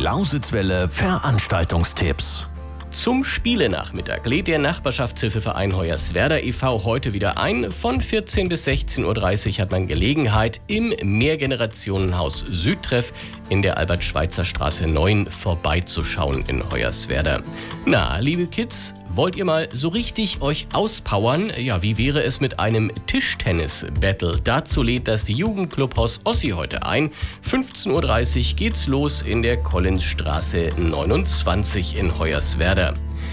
Lausitzwelle Veranstaltungstipps. Zum Spielenachmittag lädt der Nachbarschaftshilfeverein Hoyerswerda e.V. heute wieder ein. Von 14 bis 16.30 Uhr hat man Gelegenheit, im Mehrgenerationenhaus Südtreff in der Albert-Schweitzer-Straße 9 vorbeizuschauen in Hoyerswerda. Na, liebe Kids, wollt ihr mal so richtig euch auspowern? Ja, wie wäre es mit einem Tischtennis-Battle? Dazu lädt das Jugendclubhaus Ossi heute ein. 15.30 Uhr geht's los in der Collinsstraße 29 in Hoyerswerda.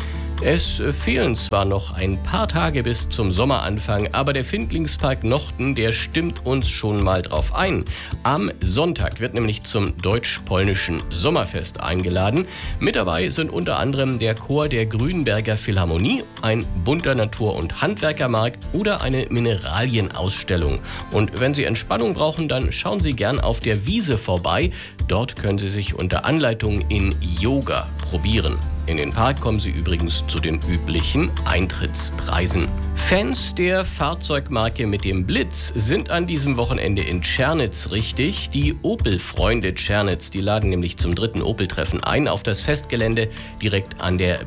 Es fehlen zwar noch ein paar Tage bis zum Sommeranfang, aber der Findlingspark Nochten, der stimmt uns schon mal drauf ein. Am Sonntag wird nämlich zum deutsch-polnischen Sommerfest eingeladen. Mit dabei sind unter anderem der Chor der Grünberger Philharmonie, ein bunter Natur- und Handwerkermarkt oder eine Mineralienausstellung. Und wenn Sie Entspannung brauchen, dann schauen Sie gern auf der Wiese vorbei. Dort können Sie sich unter Anleitung in Yoga probieren. In den Park kommen Sie übrigens zu den üblichen Eintrittspreisen. Fans der Fahrzeugmarke mit dem Blitz sind an diesem Wochenende in Tschernitz richtig. Die Opel-Freunde Tschernitz, die laden nämlich zum 3. Opel-Treffen ein auf das Festgelände direkt an der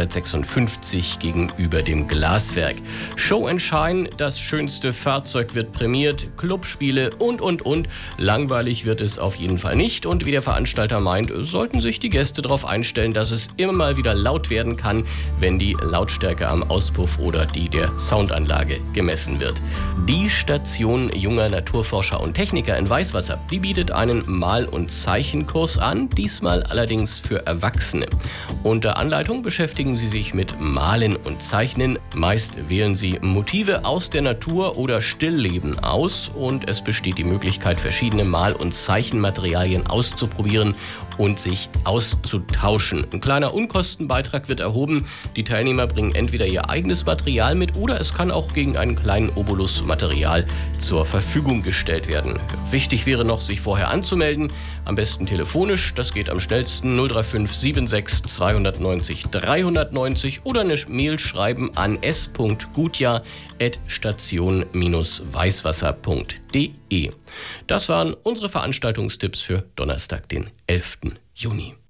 B156 gegenüber dem Glaswerk. Show and Shine, das schönste Fahrzeug wird prämiert, Clubspiele und. Langweilig wird es auf jeden Fall nicht. Und wie der Veranstalter meint, sollten sich die Gäste darauf einstellen, dass es immer mal wieder laut werden kann, wenn die Lautstärke am Auspuff oder die der Soundanlage gemessen wird. Die Station junger Naturforscher und Techniker in Weißwasser, die bietet einen Mal- und Zeichenkurs an, diesmal allerdings für Erwachsene. Unter Anleitung beschäftigen Sie sich mit Malen und Zeichnen. Meist wählen Sie Motive aus der Natur oder Stillleben aus und es besteht die Möglichkeit, verschiedene Mal- und Zeichenmaterialien auszuprobieren und sich auszutauschen. Ein kleiner Unkostenbeitrag wird erhoben. Die Teilnehmer bringen entweder ihr eigenes Material mit oder es kann auch gegen einen kleinen Obolus Material zur Verfügung gestellt werden. Wichtig wäre noch, sich vorher anzumelden. Am besten telefonisch. Das geht am schnellsten 035 76 290 390 oder eine Mail schreiben an s.gutjahr@station-weißwasser.de. Das waren unsere Veranstaltungstipps für Donnerstag, den 11. Juni.